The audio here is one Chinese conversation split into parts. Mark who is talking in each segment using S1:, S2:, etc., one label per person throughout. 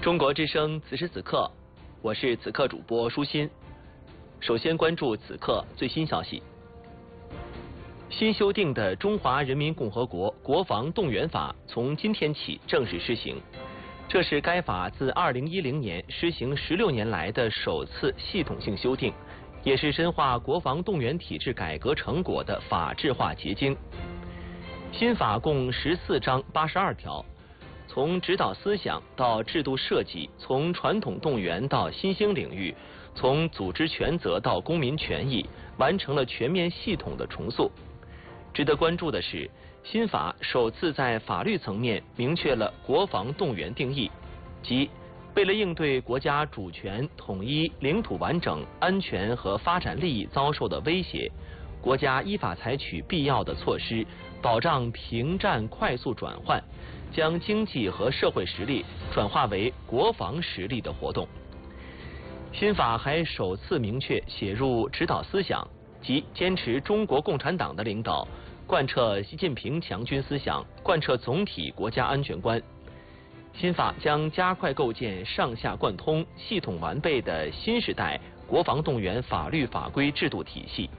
S1: 中国之声此时此刻，我是此刻主播舒心。首先关注此刻最新消息。新修订的《中华人民共和国国防动员法》从今天起正式施行，这是该法自2010年施行16年来的首次系统性修订，也是深化国防动员体制改革成果的法制化结晶。新法共14章82条。从指导思想到制度设计，从传统动员到新兴领域，从组织权责到公民权益，完成了全面系统的重塑。值得关注的是，新法首次在法律层面明确了国防动员定义，即为了应对国家主权、统一、领土完整、安全和发展利益遭受的威胁，国家依法采取必要的措施，保障平战快速转换，将经济和社会实力转化为国防实力的活动。新法还首次明确写入指导思想，即坚持中国共产党的领导，贯彻习近平强军思想，贯彻总体国家安全观。新法将加快构建上下贯通、系统完备的新时代国防动员法律法规制度体系。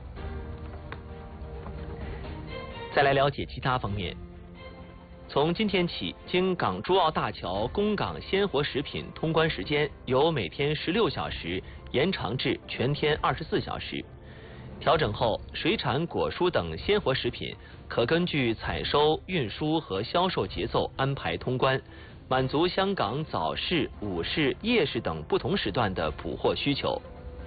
S1: 再来了解其他方面。从今天起，京港珠澳大桥供港鲜活食品通关时间由每天16小时延长至全天24小时。调整后，水产、果蔬等鲜活食品可根据采收、运输和销售节奏安排通关，满足香港早市、午市、夜市等不同时段的补货需求。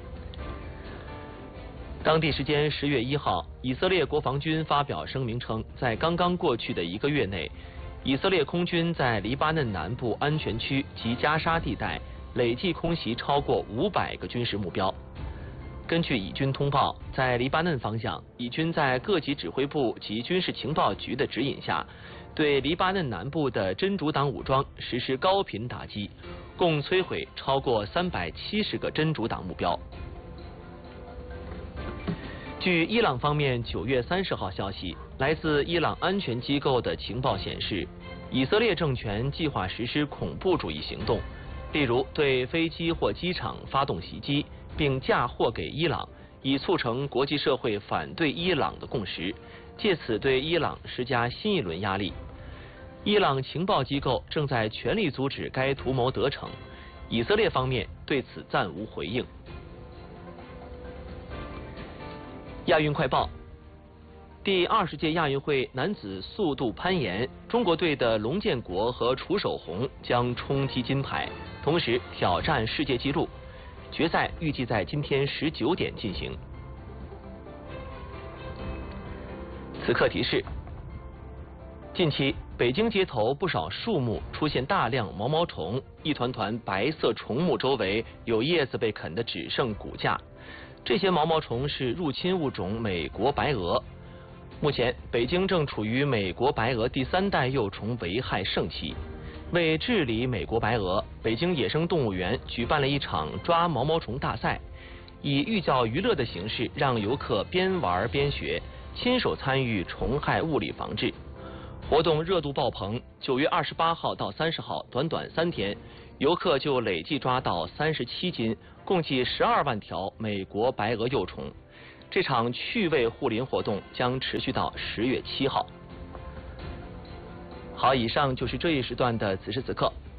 S1: 当地时间10月1号，以色列国防军发表声明称，在刚刚过去的1个月内，以色列空军在黎巴嫩南部安全区及加沙地带累计空袭超过500个军事目标。根据以军通报，在黎巴嫩方向，以军在各级指挥部及军事情报局的指引下，对黎巴嫩南部的真主党武装实施高频打击，共摧毁超过370个真主党目标。据伊朗方面9月30号消息，来自伊朗安全机构的情报显示，以色列政权计划实施恐怖主义行动，例如对飞机或机场发动袭击，并嫁祸给伊朗，以促成国际社会反对伊朗的共识，借此对伊朗施加新一轮压力。伊朗情报机构正在全力阻止该图谋得逞，以色列方面对此暂无回应。亚运快报：第20届亚运会男子速度攀岩，中国队的龙建国和楚守宏将冲击金牌，同时挑战世界纪录。决赛预计在今天19点进行。此刻提示：近期北京街头不少树木出现大量毛毛虫，一团团白色虫木周围有叶子被啃得只剩骨架。这些毛毛虫是入侵物种美国白蛾。目前，北京正处于美国白蛾第3代幼虫危害盛期。为治理美国白蛾，北京野生动物园举办了一场抓毛毛虫大赛，以寓教于乐的形式，让游客边玩边学，亲手参与虫害物理防治。活动热度爆棚，9月28号到30号，短短3天，游客就累计抓到37斤，共计12万条美国白蛾幼虫。这场趣味护林活动将持续到10月7号。好，以上就是这一时段的此时此刻，